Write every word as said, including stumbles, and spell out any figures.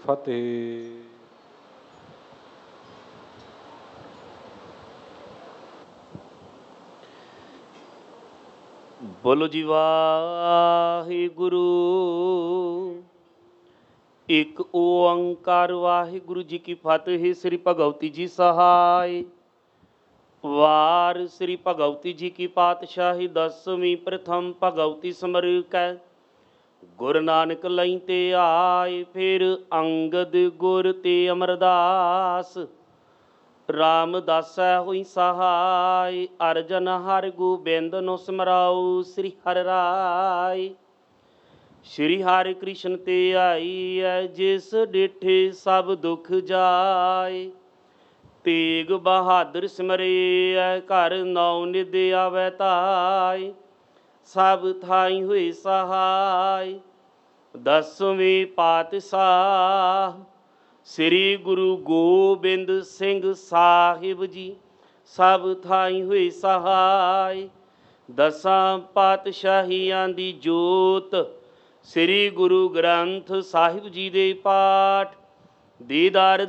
ਫਤਿਹ। ਬੋਲੋ ਜੀ ਵਾਹਿਗੁਰੂ। ਇੱਕ ਓੰਕਾਰ ਵਾਹਿਗੁਰੂ ਜੀ ਕੀ ਫਤਿਹ। ਸ੍ਰੀ ਭਗਵਤੀ ਜੀ ਸਹਾਇ। ਵਾਰ ਸ੍ਰੀ ਭਗਵਤੀ ਜੀ ਕੀ ਪਾਤਸ਼ਾਹੀ ਦਸਵੀਂ ਪ੍ਰਥਮ ਭਗਵਤੀ ਸਮਰ ਕੈ ਗੁਰੂ ਨਾਨਕ ਲਈ ਤੇ ਆਏ। ਫਿਰ ਅੰਗਦ ਗੁਰ ਤੇ ਅਮਰਦਾਸ ਰਾਮਦਾਸੈ ਹੋਈ ਸਹਾਇ। ਅਰਜਨ ਹਰਿ ਗੋਬਿੰਦ ਨੂੰ ਸਿਮਰਾਉ ਸ੍ਰੀ ਹਰਿ ਰਾਇ। ਸ਼੍ਰੀ ਹਰਿ ਕ੍ਰਿਸ਼ਨ ਤੇ ਆਈ ਹੈ ਜਿਸ ਡਿਠੇ ਸਭ ਦੁਖ ਜਾਏ। ਤੇਗ ਬਹਾਦਰ ਸਿਮਰੇ ਐ ਘਰ ਨੌ ਨਿਧ ਆਵੈ ਤਾਈ। ਸਭ ਥਾਈ ਹੋਏ ਸਹਾਇ। ਦਸਵੇਂ ਪਾਤਸ਼ਾਹ ਸ੍ਰੀ ਗੁਰੂ ਗੋਬਿੰਦ ਸਿੰਘ ਸਾਹਿਬ ਜੀ ਸਭ ਥਾਈ ਹੋਏ ਸਹਾਇ। ਦਸਾਂ ਪਾਤਸ਼ਾਹੀਆਂ ਦੀ ਜੋਤ ਸ੍ਰੀ ਗੁਰੂ ਗ੍ਰੰਥ ਸਾਹਿਬ ਜੀ ਦੇ ਪਾਠ ਦੀਦਾਰ